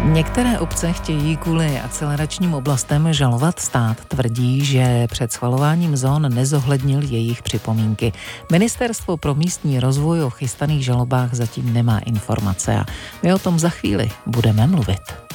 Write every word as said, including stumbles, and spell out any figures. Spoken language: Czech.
Některé obce chtějí kvůli akceleračním oblastem žalovat stát. Tvrdí, že před schvalováním zón nezohlednil jejich připomínky. Ministerstvo pro místní rozvoj o chystaných žalobách zatím nemá informace a my o tom za chvíli budeme mluvit.